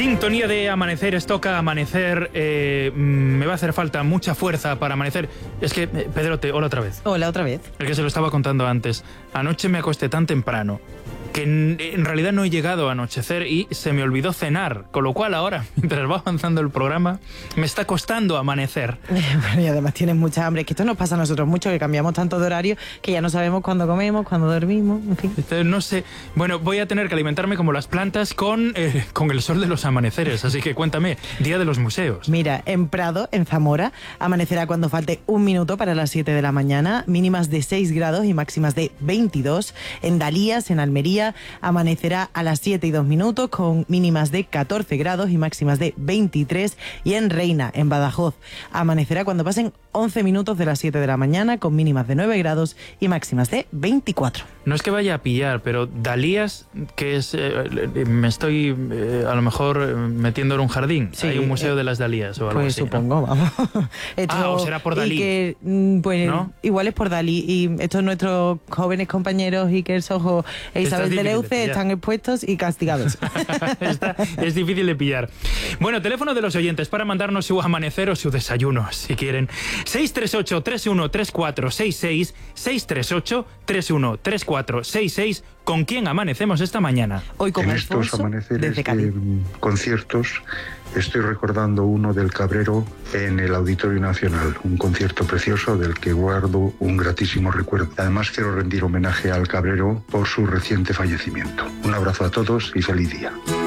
Sintonía de amaneceres, toca amanecer. Me va a hacer falta mucha fuerza para amanecer. Es que, Pedrote, hola otra vez. Hola otra vez. El que se lo estaba contando antes. Anoche me acosté tan temprano que en realidad no he llegado a anochecer y se me olvidó cenar. Con lo cual ahora, mientras va avanzando el programa, me está costando amanecer. Bueno, y además tienes mucha hambre. Es que esto nos pasa a nosotros mucho, que cambiamos tanto de horario que ya no sabemos cuándo comemos, cuándo dormimos, en fin. Entonces, no sé. Bueno, voy a tener que alimentarme como las plantas con el sol de los amaneceres. Así que cuéntame, Día de los Museos. Mira, en Prado, en Zamora, amanecerá cuando falte un minuto para las 7 de la mañana, mínimas de 6 grados y máximas de 22. En Dalías, en Almería, amanecerá a las 7 y 2 minutos con mínimas de 14 grados y máximas de 23. Y en Reina, en Badajoz, amanecerá cuando pasen 11 minutos de las 7 de la mañana con mínimas de 9 grados y máximas de 24. No es que vaya a pillar, pero Dalías, que es... me estoy a lo mejor metiendo en un jardín. Sí, hay un museo de las Dalías o algo pues así. Pues supongo, ¿no? vamos. O será por Dalí. Que, pues ¿no? Igual es por Dalí. Y estos nuestros jóvenes compañeros, Iker Sojo e Isabel de Leuce, están expuestos y castigados. Es difícil de pillar. Bueno, teléfono de los oyentes para mandarnos su amanecer o su desayuno, si quieren. 638-313466, 638-313466. ¿Con quién amanecemos esta mañana? Hoy con en estos amaneceres de conciertos estoy recordando uno del Cabrero en el Auditorio Nacional, un concierto precioso del que guardo un gratísimo recuerdo. Además quiero rendir homenaje al Cabrero por su reciente fallecimiento. Un abrazo a todos y feliz día.